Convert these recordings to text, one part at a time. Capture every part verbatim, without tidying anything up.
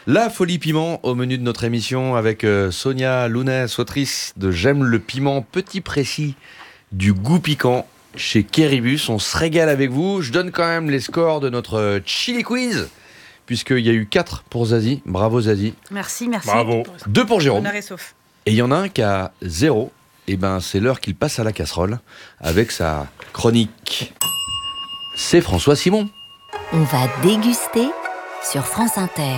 La folie piment au menu de notre émission avec euh, Sonia Lounès, autrice de J'aime le piment, petit précis du goût piquant chez Kéribus. On se régale avec vous. Je donne quand même les scores de notre euh, Chili Quiz, puisqu'il y a eu quatre pour Zazie. Bravo Zazie. Merci, merci. Bravo. deux pour Jérôme. Honneur et sauf. Et il y en a un qui a zéro. Et ben c'est l'heure qu'il passe à la casserole avec sa chronique. C'est François Simon. On va déguster sur France Inter.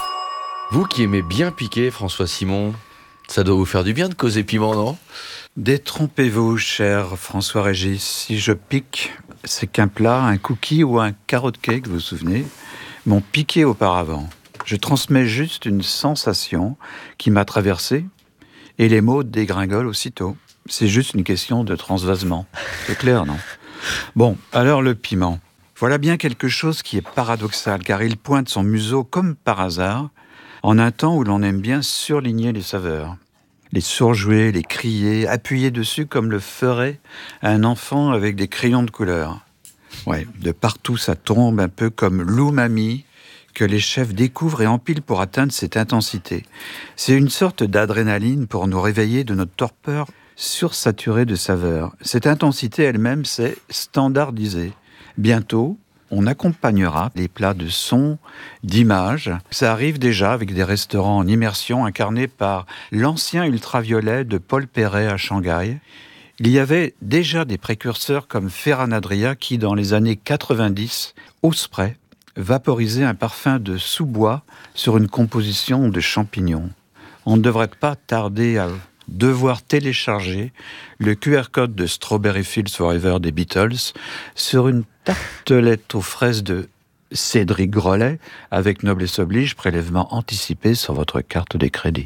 Vous qui aimez bien piquer, François Simon, ça doit vous faire du bien de causer piment, non ? Détrompez-vous, cher François-Régis. Si je pique, c'est qu'un plat, un cookie ou un carrot cake, vous vous souvenez, m'ont piqué auparavant. Je transmets juste une sensation qui m'a traversé et les mots dégringolent aussitôt. C'est juste une question de transvasement. C'est clair, non ? Bon, alors le piment. Voilà bien quelque chose qui est paradoxal, car il pointe son museau comme par hasard, en un temps où l'on aime bien surligner les saveurs. Les surjouer, les crier, appuyer dessus comme le ferait un enfant avec des crayons de couleur. Ouais, de partout ça tombe un peu comme l'umami que les chefs découvrent et empilent pour atteindre cette intensité. C'est une sorte d'adrénaline pour nous réveiller de notre torpeur sursaturée de saveurs. Cette intensité elle-même, c'est standardisé. Bientôt, on accompagnera les plats de son, d'images. Ça arrive déjà avec des restaurants en immersion incarnés par l'ancien ultraviolet de Paul Perret à Shanghai. Il y avait déjà des précurseurs comme Ferran Adria qui, dans les années quatre-vingt-dix, au spray, vaporisait un parfum de sous-bois sur une composition de champignons. On ne devrait pas tarder à devoir télécharger le Q R code de Strawberry Fields Forever des Beatles sur une tartelette aux fraises de Cédric Grolet avec noblesse oblige, prélèvement anticipé sur votre carte de crédit.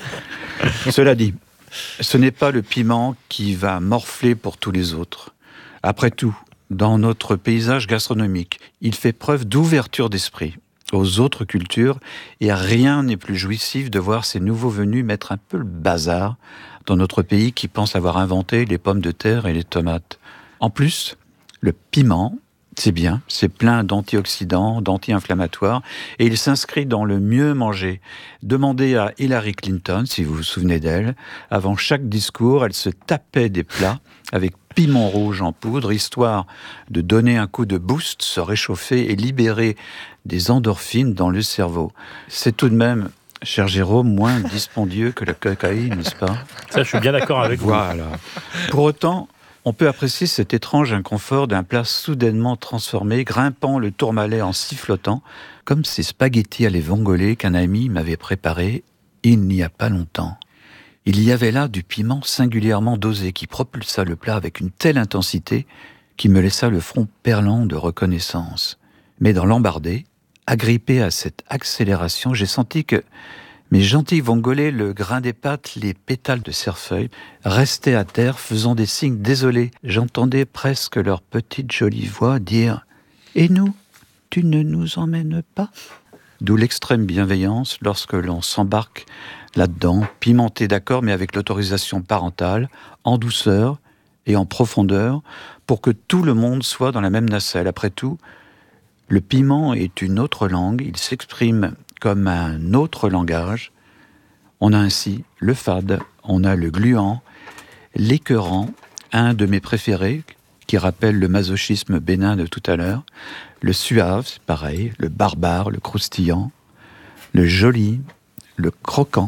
Cela dit, ce n'est pas le piment qui va morfler pour tous les autres. Après tout, dans notre paysage gastronomique, il fait preuve d'ouverture d'esprit aux autres cultures, et rien n'est plus jouissif de voir ces nouveaux venus mettre un peu le bazar dans notre pays qui pense avoir inventé les pommes de terre et les tomates. En plus, le piment, c'est bien, c'est plein d'antioxydants, d'anti-inflammatoires, et il s'inscrit dans le mieux manger. Demandez à Hillary Clinton, si vous vous souvenez d'elle, avant chaque discours, elle se tapait des plats avec piment rouge en poudre, histoire de donner un coup de boost, se réchauffer et libérer des endorphines dans le cerveau. C'est tout de même, cher Jérôme, moins dispendieux que la cocaïne, n'est-ce pas ? Ça, je suis bien d'accord avec vous. Voilà. Pour autant, on peut apprécier cet étrange inconfort d'un plat soudainement transformé, grimpant le tourmalet en sifflotant, comme ces spaghettis à les vongolais qu'un ami m'avait préparés il n'y a pas longtemps. Il y avait là du piment singulièrement dosé qui propulsa le plat avec une telle intensité qui me laissa le front perlant de reconnaissance. Mais dans l'embardé, agrippé à cette accélération, j'ai senti que mes gentils vongolais, le grain des pâtes, les pétales de cerfeuil, restaient à terre faisant des signes désolés. J'entendais presque leur petite jolie voix dire « Et nous, tu ne nous emmènes pas ?» D'où l'extrême bienveillance lorsque l'on s'embarque là-dedans, pimenté d'accord, mais avec l'autorisation parentale, en douceur et en profondeur, pour que tout le monde soit dans la même nacelle. Après tout, le piment est une autre langue, il s'exprime comme un autre langage. On a ainsi le fade, on a le gluant, l'écœurant, un de mes préférés, qui rappelle le masochisme bénin de tout à l'heure, le suave, c'est pareil, le barbare, le croustillant, le joli, le croquant.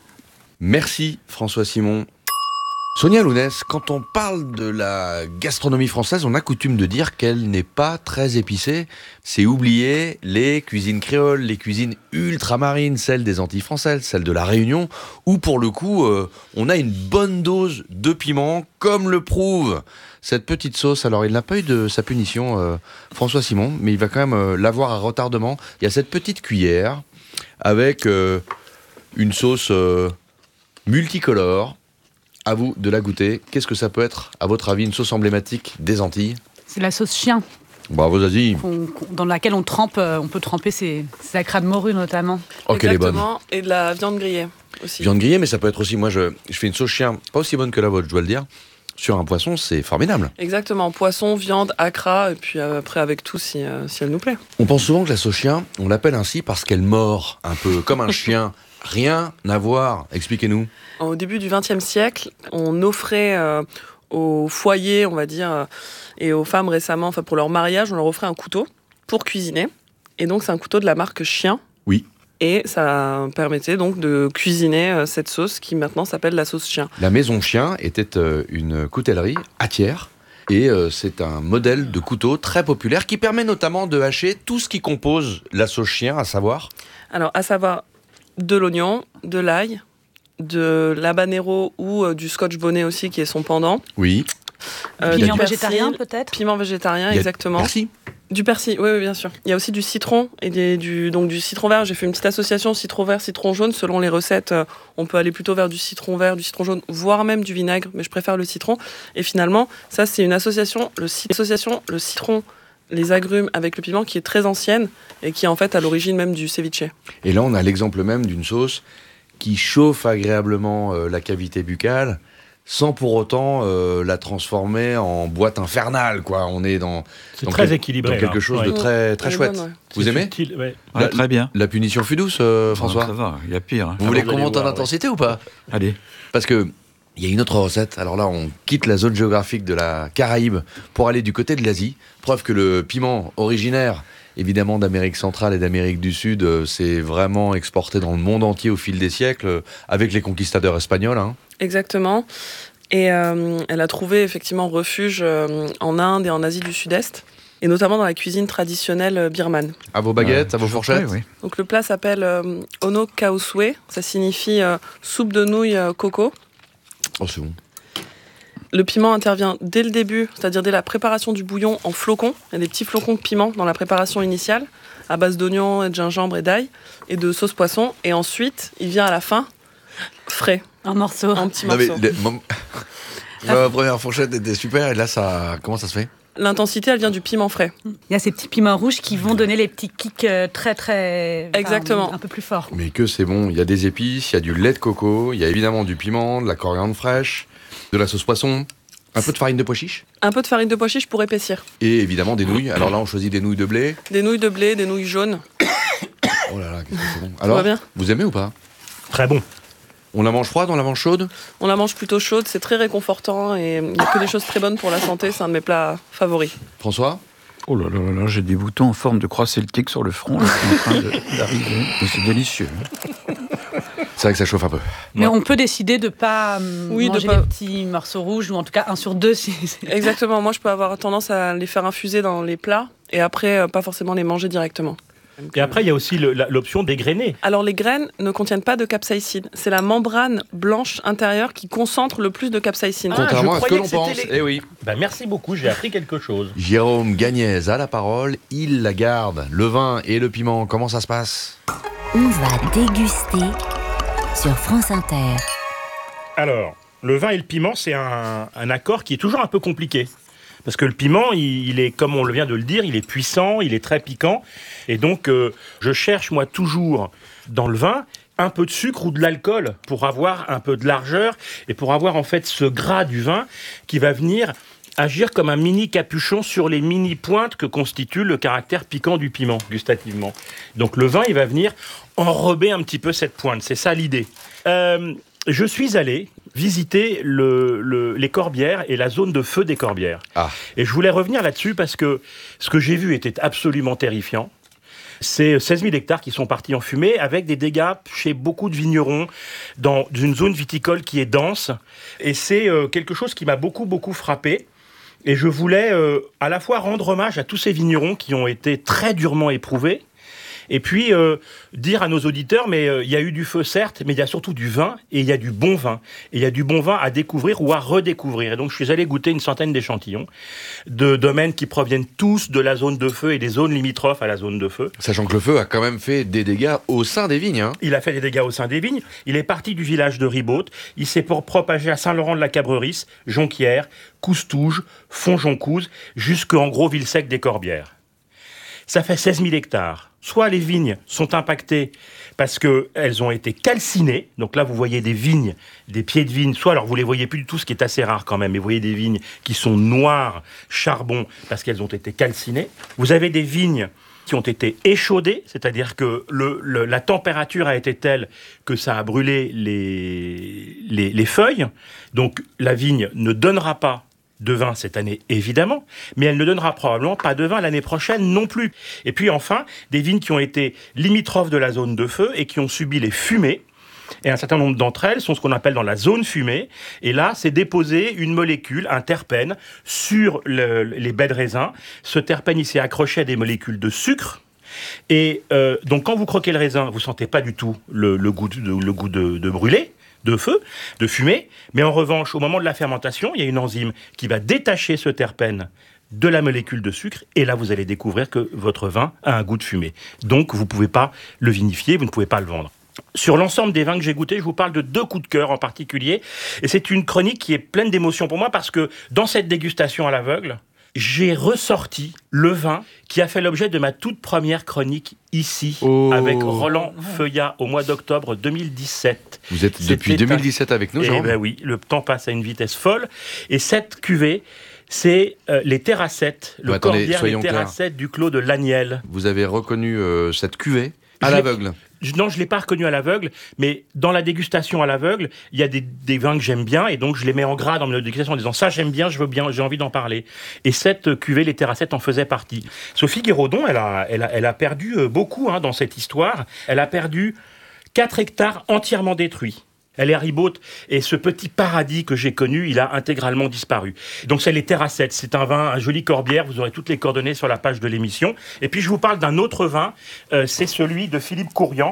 Merci François Simon. Sonia Lounès, quand on parle de la gastronomie française, on a coutume de dire qu'elle n'est pas très épicée. C'est oublier les cuisines créoles, les cuisines ultramarines, celles des Antilles françaises, celles de la Réunion, où pour le coup, euh, on a une bonne dose de piment, comme le prouve cette petite sauce. Alors, il n'a pas eu de sa punition, euh, François Simon, mais il va quand même euh, l'avoir à retardement. Il y a cette petite cuillère avec euh, une sauce euh, multicolore. À vous de la goûter. Qu'est-ce que ça peut être, à votre avis, une sauce emblématique des Antilles ? C'est la sauce chien. Bravo Zazie. Qu'on, dans laquelle on trempe, on peut tremper ses, ses acras de morue notamment. Oh, qu'elle est bonne. Et de la viande grillée aussi. Viande grillée, mais ça peut être aussi, moi je, je fais une sauce chien, pas aussi bonne que la vôtre, je dois le dire. sur un poisson, c'est formidable. Exactement, poisson, viande, accra, et puis après avec tout si, euh, si elle nous plaît. On pense souvent que la sauce chien, on l'appelle ainsi parce qu'elle mord un peu comme un chien. Rien à voir, expliquez-nous. Au début du vingtième siècle, on offrait euh, aux foyers, on va dire, euh, et aux femmes récemment, enfin pour leur mariage, on leur offrait un couteau pour cuisiner. Et donc c'est un couteau de la marque Chien. Oui. Et ça permettait donc de cuisiner euh, cette sauce qui maintenant s'appelle la sauce chien. La maison Chien était euh, une coutellerie à Thiers. Et euh, c'est un modèle de couteau très populaire qui permet notamment de hacher tout ce qui compose la sauce chien, à savoir... Alors, à savoir de l'oignon, de l'ail, de l'habanero ou euh, du scotch bonnet aussi qui est son pendant. Oui. Euh, Piment du persil, végétarien peut-être. Piment végétarien, Il y a- exactement. Merci. Du persil, oui, oui, bien sûr. Il y a aussi du citron et des, du, donc du citron vert. J'ai fait une petite association citron vert, citron jaune. Selon les recettes, euh, on peut aller plutôt vers du citron vert, du citron jaune, voire même du vinaigre, mais je préfère le citron. Et finalement, ça, c'est une association, le, ci- association, le citron, les agrumes avec le piment, qui est très ancienne et qui est en fait à l'origine même du ceviche. Et là, on a l'exemple même d'une sauce qui chauffe agréablement euh, la cavité buccale, sans pour autant euh, la transformer en boîte infernale, quoi. On est dans, C'est dans très quel- équilibré. dans quelque là. chose Ouais. de très, très Elle est chouette. bonne, ouais. Vous C'est aimez subtil, ouais. Ouais, La- très bien. La punition fut douce, euh, François. Ça va, il y a pire. hein. Vous voulez Avant qu'on d'aller monte en voir, intensité ou pas? Allez. Parce que il y a une autre recette. Alors là, on quitte la zone géographique de la Caraïbe pour aller du côté de l'Asie. Preuve que le piment originaire, évidemment, d'Amérique centrale et d'Amérique du Sud, euh, s'est vraiment exporté dans le monde entier au fil des siècles, euh, avec les conquistadors espagnols. Hein. Exactement. Et euh, elle a trouvé effectivement refuge euh, en Inde et en Asie du Sud-Est, et notamment dans la cuisine traditionnelle euh, birmane. À vos baguettes, Euh, à vos je fourchettes. ferai, oui. Donc le plat s'appelle euh, ono kaoswe, ça signifie euh, soupe de nouilles euh, coco. Oh, c'est bon. Le piment intervient dès le début, c'est-à-dire dès la préparation du bouillon en flocons. Il y a des petits flocons de piment dans la préparation initiale, à base d'oignons, et de gingembre et d'ail, et de sauce poisson. Et ensuite, il vient à la fin, frais, Un morceau. en petits Non, mais morceaux. le- mon- ma première fourchette était super, et là, ça, comment ça se fait? L'intensité, elle vient du piment frais. Il y a ces petits piments rouges qui vont donner les petits kicks euh, très très... enfin, Exactement. un peu plus forts. Mais que c'est bon, il y a des épices, il y a du lait de coco, il y a évidemment du piment, de la coriandre fraîche, de la sauce poisson, un peu de farine de pois chiche, Un peu de farine de pois chiche pour épaissir. et évidemment des nouilles. Alors là, on choisit des nouilles de blé. Des nouilles de blé, des nouilles jaunes. Oh là là, qu'est-ce que c'est bon. va Alors, bien vous aimez ou pas? Très bon. On la mange froide, on la mange chaude? On la mange plutôt chaude, c'est très réconfortant et il n'y a que des choses très bonnes pour la santé. C'est un de mes plats favoris. François? Oh là là là là, j'ai des boutons en forme de croix celtique sur le front, là, qui sont en train de- d'arriver. Mais c'est délicieux. C'est vrai que ça chauffe un peu. Mais Ouais. on peut décider de ne pas euh, Oui, de manger pas- les petits morceaux rouges, ou en tout cas un sur deux. Si c'est- Exactement, moi je peux avoir tendance à les faire infuser dans les plats et après euh, pas forcément les manger directement. Et après, il y a aussi le- la- l'option dégrainer. Alors les graines ne contiennent pas de capsaïcine. C'est la membrane blanche intérieure qui concentre le plus de capsaïcine. Ah, Contrairement je à ce que croyais l'on que pense. c'était les- Eh oui. Ben, merci beaucoup, j'ai appris quelque chose. Jérôme Gagnez a la parole, il la garde. Le vin et le piment, comment ça se passe? On va déguster sur France Inter. Alors, le vin et le piment, c'est un, un accord qui est toujours un peu compliqué. Parce que le piment, il, il est, comme on le vient de le dire, il est puissant, il est très piquant. Et donc, euh, je cherche, moi, toujours, dans le vin, un peu de sucre ou de l'alcool pour avoir un peu de largeur et pour avoir, en fait, ce gras du vin qui va venir agir comme un mini capuchon sur les mini pointes que constitue le caractère piquant du piment, gustativement. Donc, le vin, il va venir enrober un petit peu cette pointe. C'est ça l'idée. Euh, je suis allé visiter le, le- les Corbières et la zone de feu des Corbières. Ah. Et je voulais revenir là-dessus parce que ce que j'ai vu était absolument terrifiant. C'est seize mille hectares qui sont partis en fumée avec des dégâts chez beaucoup de vignerons dans une zone viticole qui est dense. Et c'est euh, quelque chose qui m'a beaucoup, beaucoup frappé. Et je voulais euh, à la fois rendre hommage à tous ces vignerons qui ont été très durement éprouvés, et puis euh, dire à nos auditeurs, mais euh, il y a eu du feu certes, mais il y a surtout du vin, et il y a du bon vin. Et il y a du bon vin à découvrir ou à redécouvrir. Et donc je suis allé goûter une centaine d'échantillons de domaines qui proviennent tous de la zone de feu et des zones limitrophes à la zone de feu. Sachant que le feu a quand même fait des dégâts au sein des vignes. Hein. Il a fait des dégâts au sein des vignes. Il est parti du village de Ribaute. Il s'est pour- propagé à Saint-Laurent-de-la-Cabrerisse, Jonquière, Coustouge, Fonjoncouze, jusqu'en gros Ville-Sec des Corbières. Ça fait seize mille hectares. soit les vignes sont impactées parce qu'elles ont été calcinées. Donc là, vous voyez des vignes, des pieds de vigne. Soit, alors vous les voyez plus du tout, ce qui est assez rare quand même, mais vous voyez des vignes qui sont noires, charbon, parce qu'elles ont été calcinées. Vous avez des vignes qui ont été échaudées, c'est-à-dire que le, le, la température a été telle que ça a brûlé les, les, les feuilles. Donc la vigne ne donnera pas de vin cette année, évidemment, mais elle ne donnera probablement pas de vin l'année prochaine non plus. Et puis enfin, des vignes qui ont été limitrophes de la zone de feu et qui ont subi les fumées. Et un certain nombre d'entre elles sont ce qu'on appelle dans la zone fumée. Et là, c'est déposer une molécule, un terpène, sur le, les baies de raisin. Ce terpène, il s'est accroché à des molécules de sucre. Et euh, donc, quand vous croquez le raisin, vous sentez pas du tout le, le goût, de, le goût de, de brûlé, de feu, de fumée. Mais en revanche, au moment de la fermentation, il y a une enzyme qui va détacher ce terpène de la molécule de sucre, et là vous allez découvrir que votre vin a un goût de fumée. Donc vous ne pouvez pas le vinifier, vous ne pouvez pas le vendre. Sur l'ensemble des vins que j'ai goûtés, je vous parle de deux coups de cœur en particulier, et c'est une chronique qui est pleine d'émotions pour moi, parce que dans cette dégustation à l'aveugle, j'ai ressorti le vin qui a fait l'objet de ma toute première chronique ici, oh. avec Roland Feuillat, au mois d'octobre deux mille dix-sept. Vous êtes C'était depuis deux mille dix-sept un... avec nous, Jérôme ? Eh ben oui, le temps passe à une vitesse folle. Et cette cuvée, c'est euh, les Terrassettes, le bon, attendez, Corbière, les Terrassettes du Clos de Laniel. Vous avez reconnu euh, cette cuvée à l'aveugle ? Non, je ne l'ai pas reconnu à l'aveugle, mais dans la dégustation à l'aveugle, il y a des, des vins que j'aime bien, et donc je les mets en gras dans ma dégustation en disant ça j'aime bien, je veux bien, j'ai envie d'en parler. Et cette cuvée, les Terrassettes, en faisait partie. Sophie Guérodon, elle a, elle a, elle a perdu beaucoup hein, dans cette histoire. Elle a perdu quatre hectares entièrement détruits. Elle est à Ribot, et ce petit paradis que j'ai connu, il a intégralement disparu. Donc c'est les Terrassettes, c'est un vin, un joli Corbière, vous aurez toutes les coordonnées sur la page de l'émission. Et puis je vous parle d'un autre vin, euh, c'est celui de Philippe Courrian.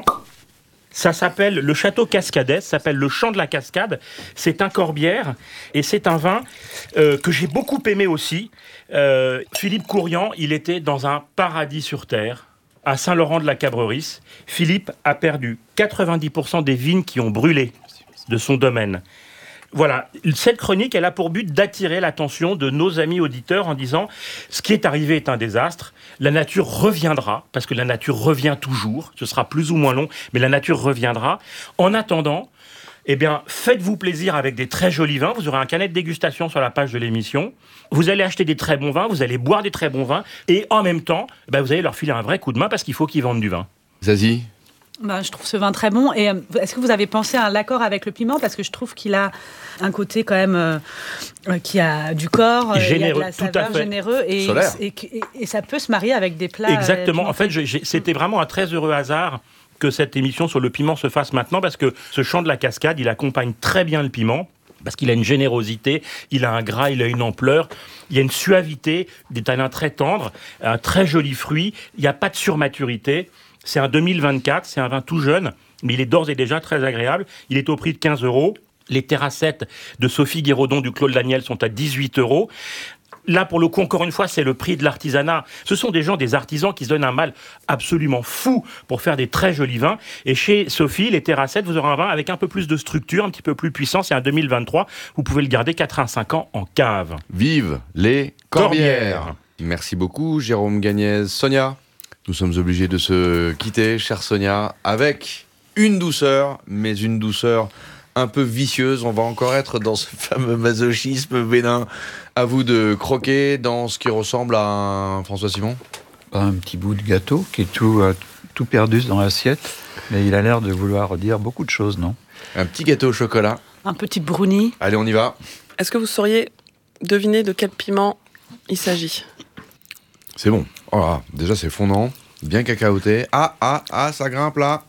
Ça s'appelle le Château Cascadet, ça s'appelle le Champ de la Cascade. C'est un Corbière, et c'est un vin euh, que j'ai beaucoup aimé aussi. Euh, Philippe Courrian, il était dans un paradis sur terre. À Saint-Laurent-de-la-Cabrerie, Philippe a perdu quatre-vingt-dix pour cent des vignes qui ont brûlé de son domaine. Voilà, cette chronique, elle a pour but d'attirer l'attention de nos amis auditeurs en disant « Ce qui est arrivé est un désastre, la nature reviendra, parce que la nature revient toujours, ce sera plus ou moins long, mais la nature reviendra. En attendant, eh bien, faites-vous plaisir avec des très jolis vins, vous aurez un canet de dégustation sur la page de l'émission, vous allez acheter des très bons vins, vous allez boire des très bons vins, et en même temps, eh bien, vous allez leur filer un vrai coup de main, parce qu'il faut qu'ils vendent du vin. » Zazie ? Ben, je trouve ce vin très bon. Et euh, est-ce que vous avez pensé à l'accord avec le piment ? Parce que je trouve qu'il a un côté quand même euh, qui a du corps, généreux, il y a de la saveur, tout à fait. généreux, et, et, et, et ça peut se marier avec des plats. Exactement. Euh, en fait, je, c'était vraiment un très heureux hasard que cette émission sur le piment se fasse maintenant, parce que ce Champ de la Cascade, il accompagne très bien le piment. Parce qu'il a une générosité, il a un gras, il a une ampleur, il y a une suavité, des tanins très tendres, un très joli fruit, il n'y a pas de surmaturité. C'est un deux mille vingt-quatre, c'est un vin tout jeune, mais il est d'ores et déjà très agréable. Il est au prix de quinze euros. Les Terrassettes de Sophie Guérodon du Clos de Laniel sont à dix-huit euros. Là, pour le coup, encore une fois, c'est le prix de l'artisanat. Ce sont des gens, des artisans qui se donnent un mal absolument fou pour faire des très jolis vins. Et chez Sophie, les Terrassettes, vous aurez un vin avec un peu plus de structure, un petit peu plus puissant. C'est un deux mille vingt-trois. Vous pouvez le garder quatre-vingt-cinq ans en cave. Vive les Corbières. Corbières. Merci beaucoup, Jérôme Gagnez. Sonia, nous sommes obligés de se quitter, chère Sonia, avec une douceur, mais une douceur un peu vicieuse. On va encore être dans ce fameux masochisme bénin. À vous de croquer dans ce qui ressemble à un François Simon. Un petit bout de gâteau qui est tout, euh, tout perdu dans l'assiette, mais il a l'air de vouloir dire beaucoup de choses, non ? Un petit gâteau au chocolat. Un petit brownie. Allez, on y va. Est-ce que vous sauriez deviner de quel piment il s'agit ? C'est bon. Oh là, déjà, c'est fondant, bien cacaoté. Ah, ah, ah, ça grimpe là.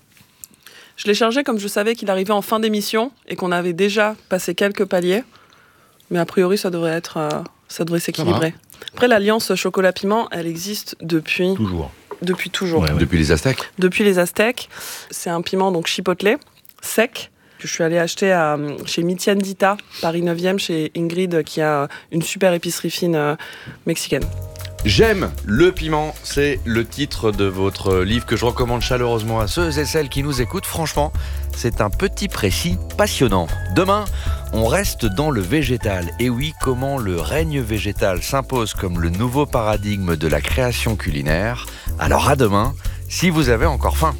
Je l'ai chargé comme je savais qu'il arrivait en fin d'émission et qu'on avait déjà passé quelques paliers. Mais a priori, ça devrait être, euh, ça devrait s'équilibrer. Après, l'alliance chocolat-piment, elle existe depuis... Toujours. Depuis toujours. Ouais, ouais. Depuis les Aztèques. Depuis les Aztèques. C'est un piment, donc chipotle, sec, que je suis allée acheter à, chez Mi Tiendita, Paris neuvième, chez Ingrid, qui a une super épicerie fine euh, mexicaine. J'aime le piment, c'est le titre de votre livre que je recommande chaleureusement à ceux et celles qui nous écoutent. Franchement, c'est un petit précis passionnant. Demain, on reste dans le végétal. Et oui, comment le règne végétal s'impose comme le nouveau paradigme de la création culinaire. Alors à demain, si vous avez encore faim.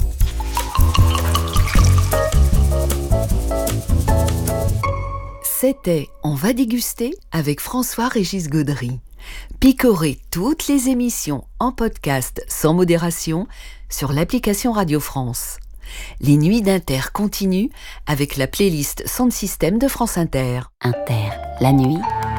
C'était On va déguster avec François-Régis Gaudry. Picorez toutes les émissions en podcast sans modération sur l'application Radio France. Les nuits d'Inter continuent avec la playlist Sound System de France Inter. Inter, la nuit,